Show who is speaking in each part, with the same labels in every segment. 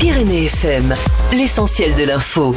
Speaker 1: Pyrénées FM, l'essentiel de l'info.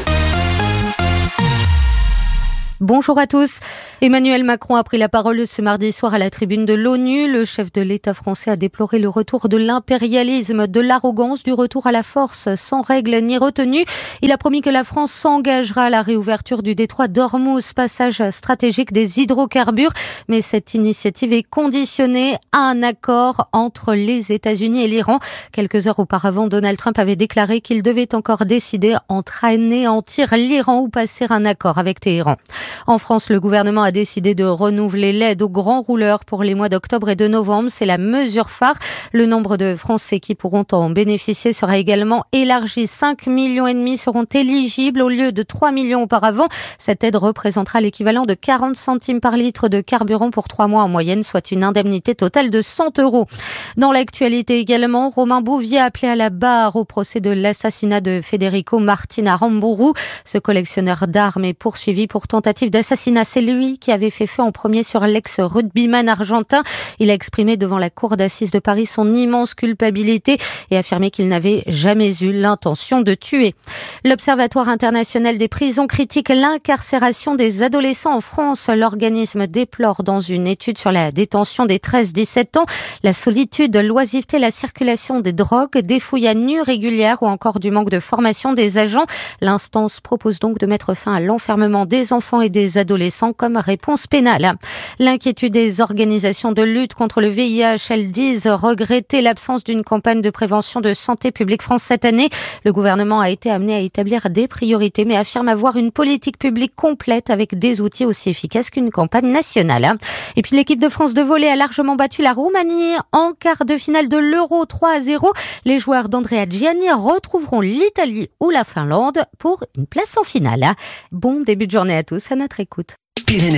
Speaker 2: Bonjour à tous. Emmanuel Macron a pris la parole ce mardi soir à la tribune de l'ONU. Le chef de l'État français a déploré le retour de l'impérialisme, de l'arrogance, du retour à la force sans règles ni retenue. Il a promis que la France s'engagera à la réouverture du détroit d'Ormuz, passage stratégique des hydrocarbures. Mais cette initiative est conditionnée à un accord entre les États-Unis et l'Iran. Quelques heures auparavant, Donald Trump avait déclaré qu'il devait encore décider entre anéantir l'Iran ou passer un accord avec Téhéran. En France, le gouvernement a décidé de renouveler l'aide aux grands rouleurs pour les mois d'octobre et de novembre. C'est la mesure phare. Le nombre de Français qui pourront en bénéficier sera également élargi. 5,5 millions seront éligibles au lieu de 3 millions auparavant. Cette aide représentera l'équivalent de 40 centimes par litre de carburant pour 3 mois en moyenne, soit une indemnité totale de 100 €. Dans l'actualité également, Romain Bouvier a appelé à la barre au procès de l'assassinat de Federico Martin Aramburu. Ce collectionneur d'armes est poursuivi pour tentative d'assassinat. C'est lui qui avait fait feu en premier sur l'ex-rugbyman argentin. Il a exprimé devant la cour d'assises de Paris son immense culpabilité et affirmé qu'il n'avait jamais eu l'intention de tuer. L'Observatoire international des prisons critique l'incarcération des adolescents en France. L'organisme déplore dans une étude sur la détention des 13-17 ans la solitude, l'oisiveté, la circulation des drogues, des fouilles à nu régulières ou encore du manque de formation des agents. L'instance propose donc de mettre fin à l'enfermement des enfants et des adolescents comme réponse pénale. L'inquiétude des organisations de lutte contre le VIH, elles disent regretter l'absence d'une campagne de prévention de santé publique France cette année. Le gouvernement a été amené à établir des priorités, mais affirme avoir une politique publique complète avec des outils aussi efficaces qu'une campagne nationale. Et puis l'équipe de France de volley a largement battu la Roumanie en quart de finale de l'Euro 3-0. Les joueurs d'Andrea Gianni retrouveront l'Italie ou la Finlande pour une place en finale. Bon début de journée à tous, à notre écoute.